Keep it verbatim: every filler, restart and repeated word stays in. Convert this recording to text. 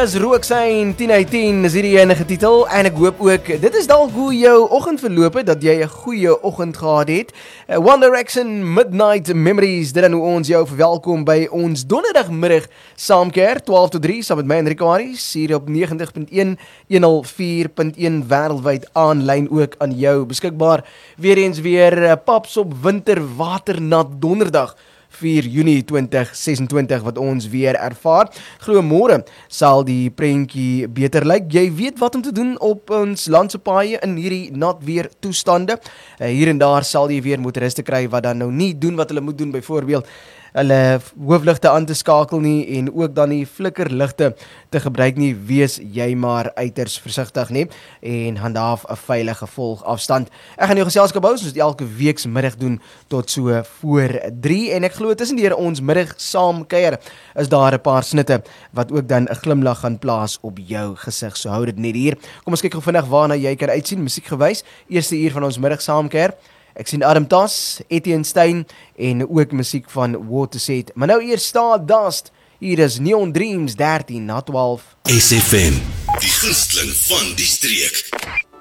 is Rooksyn tien uit tien, is hierdie enige titel, en ek hoop ook, dit is dalk hoe jou oggend verloop het, dat jy 'n goeie oggend gehad het. Uh, One Direction, Midnight Memories, dit dan hoe ons jou verwelkom by ons donderdagmiddag saamkeer, twaalf tot drie, saam met my en Rikaris, hier op negentig punt een, honderd vier punt een, wêreldwyd aanlyn ook aan jou beskikbaar. Weer eens weer, uh, Paps op winter waternat donderdag, vier Junie twintig ses en twintig wat ons weer ervaar. Glo môre sal die prentjie beter lyk. Jy weet wat om te doen op ons landse paaie in hierdie nat weer toestande. Uh, hier en daar sal jy weer motoriste kry wat dan nou nie doen wat hulle moet doen, byvoorbeeld hulle hoofligte aan te skakel nie en ook dan nie flikkerligte te gebruik nie. Wees jy maar uiters versigtig nie en handhaaf 'n veilige volgafstand. Ek gaan jou geselskap hou, soos elke weeksmiddag doen tot so voor drie en ek glo tussendeur ons middag saam kuier is daar 'n paar snitte wat ook dan 'n glimlag gaan plaas op jou gesig. So hou dit net hier. Kom ons kyk gou vinnig waarna jy kan uitsien musiek gewys. Eerste uur van ons middag saam kuier. Ek sien Adam Tas, Etienne Stein en ook musiek van Waterset. Maar nou eers Stardust. Hier is Neon Dreams dertien na twaalf. S F M, die gunsteling van die streek.